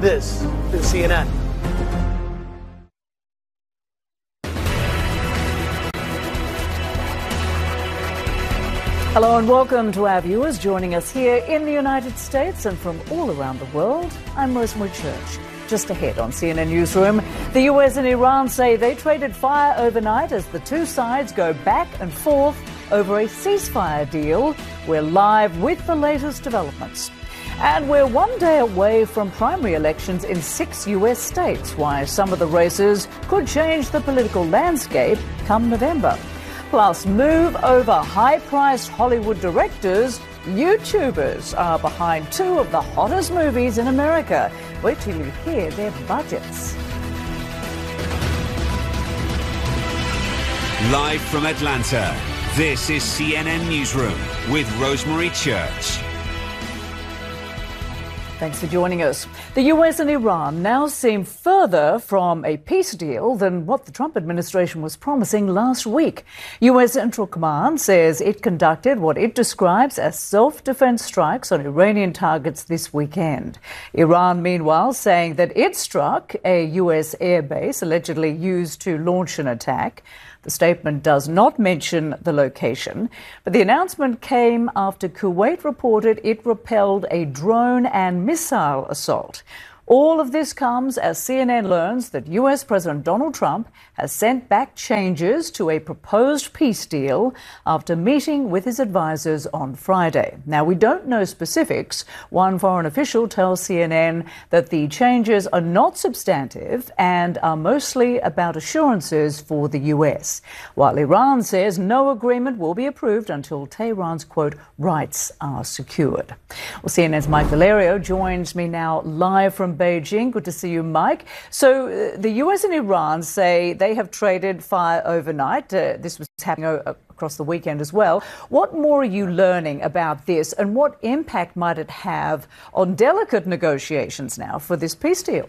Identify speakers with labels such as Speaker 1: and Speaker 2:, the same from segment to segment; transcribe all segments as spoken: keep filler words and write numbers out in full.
Speaker 1: This is C N N.
Speaker 2: Hello and welcome to our viewers joining us here in the United States and from all around the world. I'm Rosemary Church. Just ahead on C N N Newsroom, the U S and Iran say they traded fire overnight as the two sides go back and forth over a ceasefire deal. We're live with the latest developments. And we're one day away from primary elections in six U S states, why some of the races could change the political landscape come November. Plus, move over high-priced Hollywood directors. YouTubers are behind two of the hottest movies in America. Wait till you hear their budgets.
Speaker 3: Live from Atlanta, this is C N N Newsroom with Rosemary Church.
Speaker 2: Thanks for joining us. The U S and Iran now seem further from a peace deal than what the Trump administration was promising last week. U S Central Command says it conducted what it describes as self-defense strikes on Iranian targets this weekend. Iran, meanwhile, saying that it struck a U S airbase allegedly used to launch an attack. The statement does not mention the location, but the announcement came after Kuwait reported it repelled a drone and missile assault. All of this comes as C N N learns that U S President Donald Trump has sent back changes to a proposed peace deal after meeting with his advisors on Friday. Now, we don't know specifics. One foreign official tells C N N that the changes are not substantive and are mostly about assurances for the U S, while Iran says no agreement will be approved until Tehran's, quote, rights are secured. Well, C N N's Mike Valerio joins me now live from Beijing. Good to see you, Mike. So uh, the U S and Iran say they have traded fire overnight. Uh, this was happening o- across the weekend as well. What more are you learning about this, and what impact might it have on delicate negotiations now for this peace deal?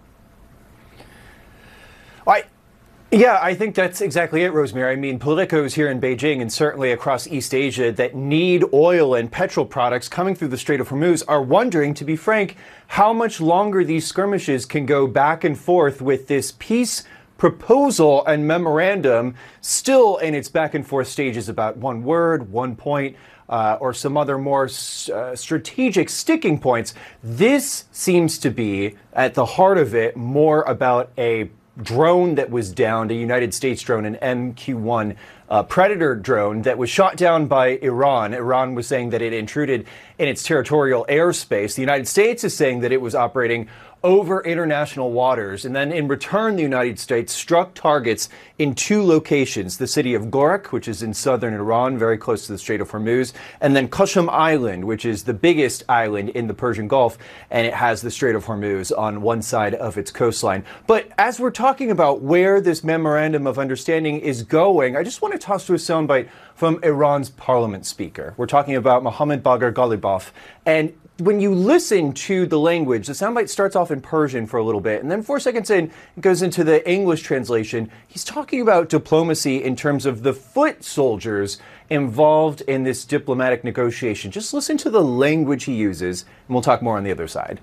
Speaker 4: I Yeah, I think that's exactly it, Rosemary. I mean, politicos here in Beijing and certainly across East Asia that need oil and petrol products coming through the Strait of Hormuz are wondering, to be frank, how much longer these skirmishes can go back and forth with this peace proposal and memorandum still in its back and forth stages about one word, one point, uh, or some other more uh, strategic sticking points. This seems to be, at the heart of it, more about a drone that was downed, a United States drone, an M Q one uh, Predator drone that was shot down by Iran. Iran was saying that it intruded in its territorial airspace. The United States is saying that it was operating over international waters. And then in return, the United States struck targets in two locations, the city of Gorak, which is in southern Iran, very close to the Strait of Hormuz, and then Qashm Island, which is the biggest island in the Persian Gulf, and it has the Strait of Hormuz on one side of its coastline. But as we're talking about where this memorandum of understanding is going, I just want to toss to a soundbite from Iran's parliament speaker. We're talking about Mohammad Bagher Ghalibaf, and when you listen to the language, the soundbite starts off in Persian for a little bit, and then four seconds in, it goes into the English translation. He's talking about diplomacy in terms of the foot soldiers involved in this diplomatic negotiation. Just listen to the language he uses, and we'll talk more on the other side.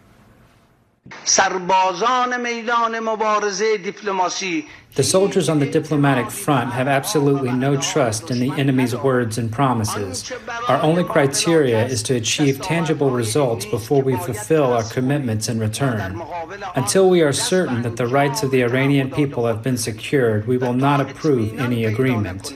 Speaker 5: The soldiers on the diplomatic front have absolutely no trust in the enemy's words and promises. Our only criteria is to achieve tangible results before we fulfill our commitments in return. Until we are certain that the rights of the Iranian people have been secured, we will not approve any agreement.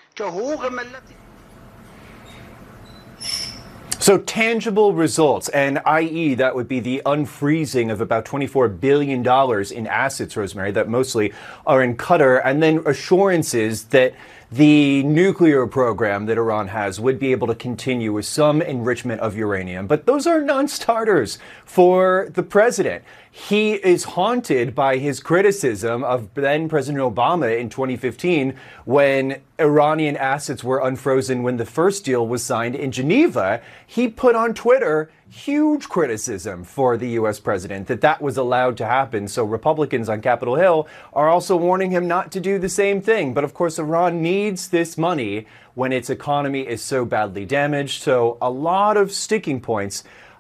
Speaker 4: So tangible results, and that is that would be the unfreezing of about twenty-four billion dollars in assets, Rosemary, that mostly are in Qatar, and then assurances that the nuclear program that Iran has would be able to continue with some enrichment of uranium. But those are non-starters for the president. He is haunted by his criticism of then President Obama in twenty fifteen when Iranian assets were unfrozen when the first deal was signed in Geneva. He put on Twitter huge criticism for the U S president that that was allowed to happen. So Republicans on Capitol Hill are also warning him not to do the same thing. But of course, Iran needs this money when its economy is so badly damaged. So a lot of sticking points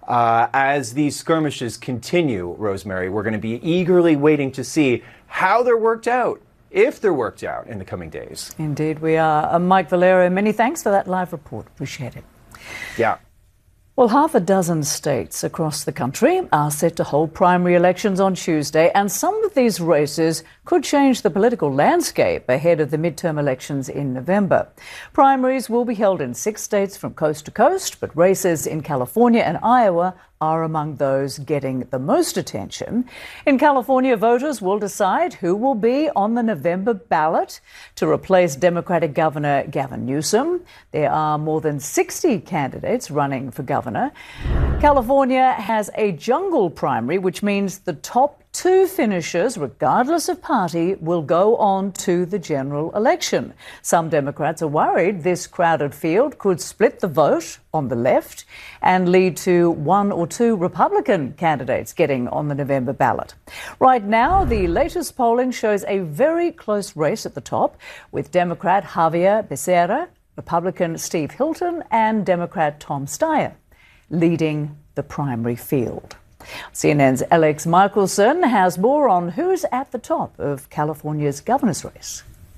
Speaker 4: Uh, as these skirmishes continue, Rosemary, we're going to be eagerly waiting to see how they're worked out, if they're worked out in the coming days.
Speaker 2: Indeed, we are. Uh, Mike Valero, many thanks for that live report. Appreciate it.
Speaker 4: Yeah.
Speaker 2: Well, half a dozen states across the country are set to hold primary elections on Tuesday, and some of these races could change the political landscape ahead of the midterm elections in November. Primaries will be held in six states from coast to coast, but races in California and Iowa are among those getting the most attention. In California, voters will decide who will be on the November ballot to replace Democratic Governor Gavin Newsom. There are more than sixty candidates running for governor. California has a jungle primary, which means the top two finishers, regardless of party, will go on to the general election. Some Democrats are worried this crowded field could split the vote on the left and lead to one or two Republican candidates getting on the November ballot. Right now, the latest polling shows a very close race at the top, with Democrat Javier Becerra, Republican Steve Hilton, and Democrat Tom Steyer leading the primary field. C N N's Alex Michelson has more on who's at the top of California's governor's race.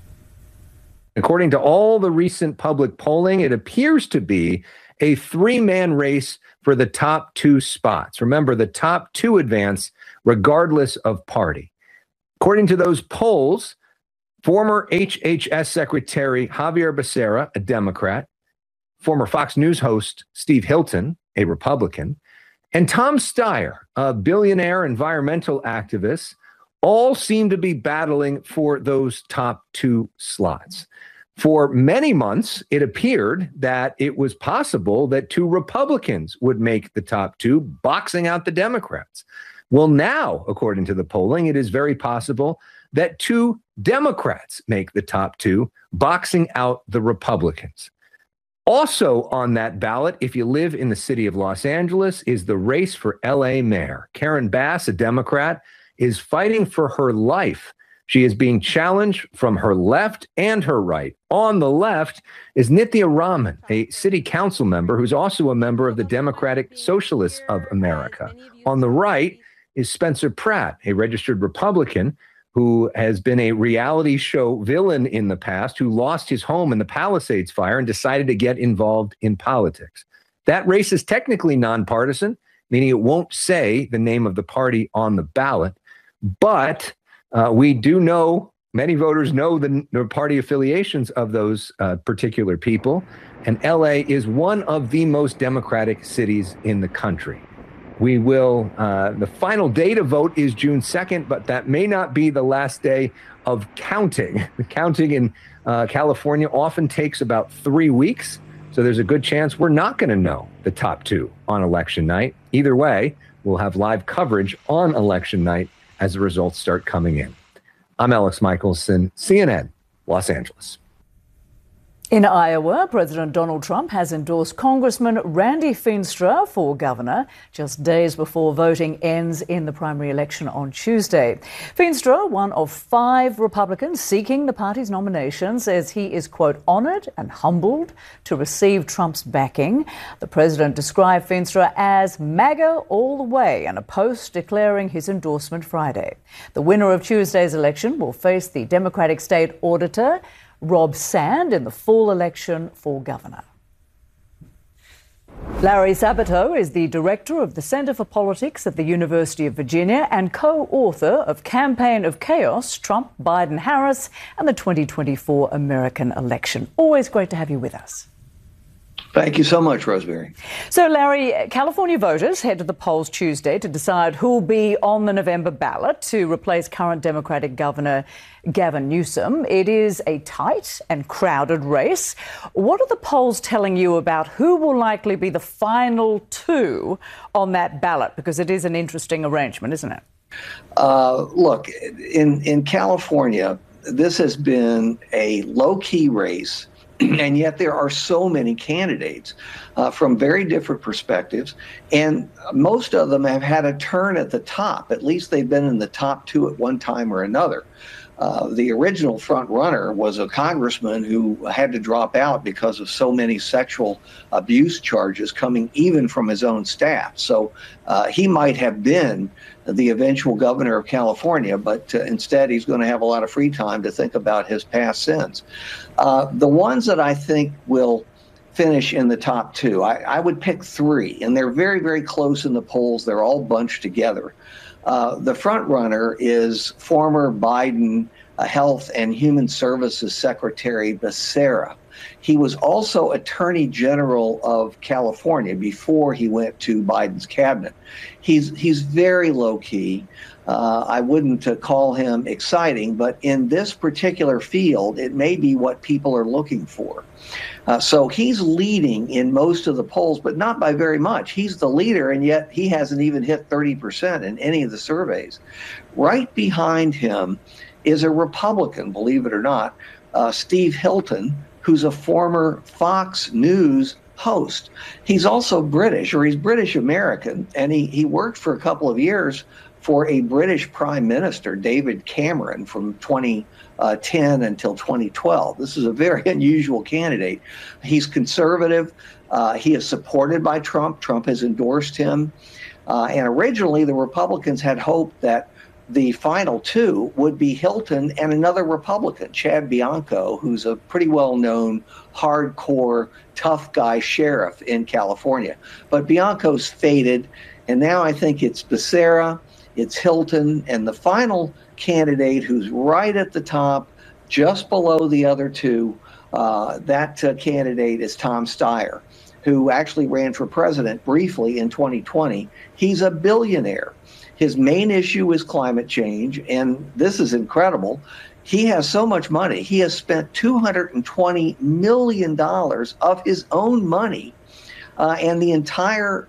Speaker 1: According to all the recent public polling, it appears to be a three-man race for the top two spots. Remember, the top two advance regardless of party. According to those polls, former H H S Secretary Javier Becerra, a Democrat, former Fox News host Steve Hilton, a Republican, and Tom Steyer, a billionaire environmental activist, all seem to be battling for those top two slots. For many months, it appeared that it was possible that two Republicans would make the top two, boxing out the Democrats. Well, now, according to the polling, it is very possible that two Democrats make the top two, boxing out the Republicans. Also on that ballot, if you live in the city of Los Angeles, is the race for L A mayor. Karen Bass, a Democrat, is fighting for her life. She is being challenged from her left and her right. On the left is Nithya Raman, a city council member who's also a member of the Democratic Socialists of America. On the right is Spencer Pratt, a registered Republican who has been a reality show villain in the past, who lost his home in the Palisades fire and decided to get involved in politics. That race is technically nonpartisan, meaning it won't say the name of the party on the ballot. But uh, we do know, many voters know the, the party affiliations of those uh, particular people. And L A is one of the most democratic cities in the country. We will, uh, the final day to vote is June second, but that may not be the last day of counting. The counting in uh, California often takes about three weeks. So there's a good chance we're not going to know the top two on election night. Either way, we'll have live coverage on election night as the results start coming in. I'm Alex Michelson, C N N, Los Angeles.
Speaker 2: In Iowa, President Donald Trump has endorsed Congressman Randy Feenstra for governor just days before voting ends in the primary election on Tuesday. Feenstra, one of five Republicans seeking the party's nomination, says he is, quote, honored and humbled to receive Trump's backing. The president described Feenstra as MAGA all the way in a post declaring his endorsement Friday. The winner of Tuesday's election will face the Democratic state auditor, Rob Sand, in the fall election for governor. Larry Sabato is the director of the Center for Politics at the University of Virginia and co-author of Campaign of Chaos, Trump, Biden, Harris, and the twenty twenty-four American election. Always great to have you with us.
Speaker 6: Thank you so much, Rosemary.
Speaker 2: So, Larry, California voters head to the polls Tuesday to decide who will be on the November ballot to replace current Democratic Governor Gavin Newsom. It is a tight and crowded race. What are the polls telling you about who will likely be the final two on that ballot? Because it is an interesting arrangement, isn't it?
Speaker 6: Uh, look, in, in California, this has been a low-key race. And yet there are so many candidates uh, from very different perspectives. And most of them have had a turn at the top. At least they've been in the top two at one time or another. Uh, the original front runner was a congressman who had to drop out because of so many sexual abuse charges coming even from his own staff. So uh, he might have been the eventual governor of California, but uh, instead he's going to have a lot of free time to think about his past sins. Uh, the ones that I think will finish in the top two, I, I would pick three, and they're very, very close in the polls. They're all bunched together. Uh, the front runner is former Biden uh, Health and Human Services Secretary Becerra. He was also Attorney General of California before he went to Biden's cabinet. He's he's very low key. Uh, I wouldn't uh, call him exciting, but in this particular field, it may be what people are looking for. Uh, so he's leading in most of the polls, but not by very much. He's the leader, and yet he hasn't even hit thirty percent in any of the surveys. Right behind him is a Republican, believe it or not, uh, Steve Hilton, who's a former Fox News host. He's also British, or he's British American, and he, he worked for a couple of years for a British Prime Minister, David Cameron, from twenty ten until twenty twelve. This is a very unusual candidate. He's conservative. Uh, he is supported by Trump. Trump has endorsed him. Uh, and originally, the Republicans had hoped that the final two would be Hilton and another Republican, Chad Bianco, who's a pretty well-known, hardcore, tough guy sheriff in California. But Bianco's faded, and now I think it's Becerra, it's Hilton, and the final candidate who's right at the top, just below the other two, uh, that uh, candidate is Tom Steyer, who actually ran for president briefly in twenty twenty. He's a billionaire. His main issue is climate change, and this is incredible. He has so much money. He has spent two hundred twenty million dollars of his own money, uh, and the entire